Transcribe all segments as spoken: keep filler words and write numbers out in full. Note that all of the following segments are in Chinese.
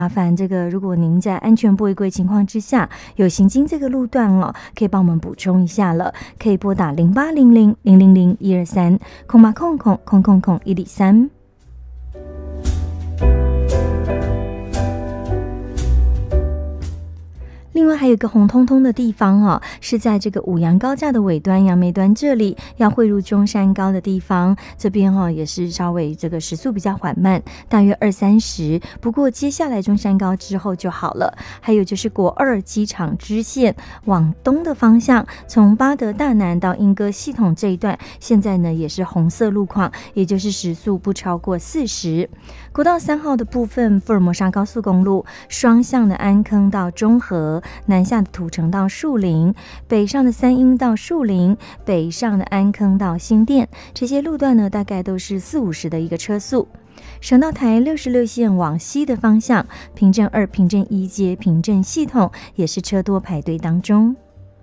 麻烦这个，如果您在安全不违规情况之下有行经这个路段哦，可以帮我们补充一下了，可以拨打零八零零零零零一二三空八空空空空空一零三。另外还有一个红彤彤的地方哦，是在这个五杨高架的尾端杨梅端这里，要汇入中山高的地方，这边哦也是稍微这个时速比较缓慢，大约二三十，不过接下来中山高之后就好了。还有就是国二机场支线往东的方向，从八德大南到莺歌系统这一段，现在呢也是红色路况，也就是时速不超过四十。国道三号的部分，福尔摩沙高速公路双向的安坑到中和，南下的土城到树林，北上的三鶯到树林，北上的安坑到新店，这些路段呢大概都是四五十的一个车速。省道台六十六线往西的方向，平镇二、平镇一街、平镇系统也是车多排队当中。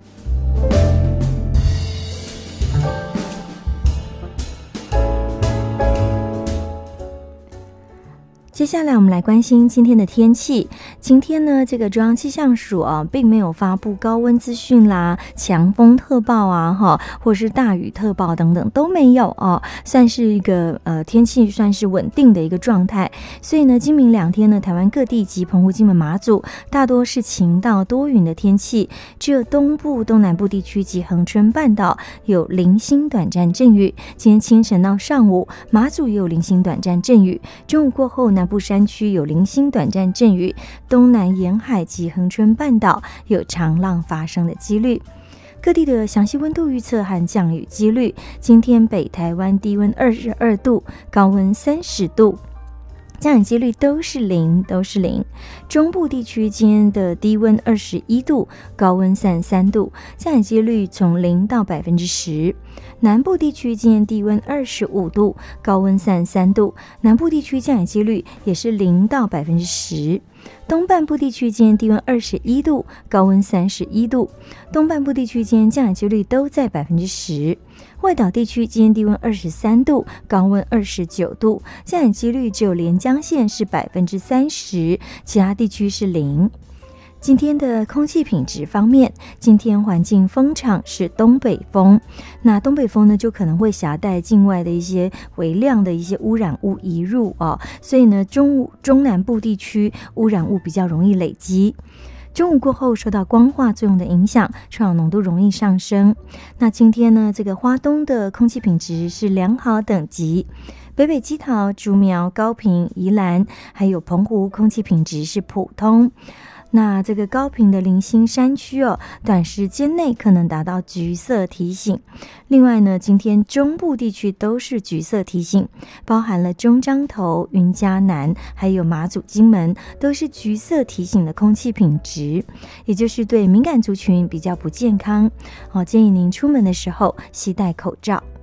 接下来我们来关心今天的天气。今天呢，这个中央气象署啊，并没有发布高温资讯啦、强风特报啊，哈，或是大雨特报等等都没有啊，算是一个呃天气算是稳定的一个状态。所以呢，今明两天呢，台湾各地及澎湖、金门、马祖大多是晴到多云的天气，只有东部、东南部地区及恒春半岛有零星短暂阵雨。今天清晨到上午，马祖也有零星短暂阵雨，中午过后南部山区有零星短暂阵雨，东南沿海及恒春半岛有长浪发生的几率。各地的详细温度预测和降雨几率，今天北台湾低温二十二度，高温三十度，降雨几率都是零，都是零。中部地区今天的低温二十一度，高温三十三度，降雨几率从零到百分之十。南部地区今天低温二十五度，高温三十三度，南部地区降雨几率也是零到百分之十。东半部地区今天低温二十一度，高温三十一度，东半部地区今天降雨几率都在百分之十。外岛地区今天低温二十三度，高温二十九度，降雨几率只有连江县是百分之三十，其他地区是零。今天的空气品质方面，今天环境风场是东北风，那东北风呢就可能会携带境外的一些微量的一些污染物移入哦，所以呢中中南部地区污染物比较容易累积。中午过后受到光化作用的影响，臭氧浓度容易上升。那今天呢，这个花东的空气品质是良好等级，北北基桃、竹苗、高屏、宜兰还有澎湖空气品质是普通。那这个高屏的零星山区哦，短时间内可能达到橘色提醒。另外呢，今天中部地区都是橘色提醒，包含了中彰投、云嘉南还有马祖、金门都是橘色提醒的空气品质，也就是对敏感族群比较不健康哦，建议您出门的时候携带口罩。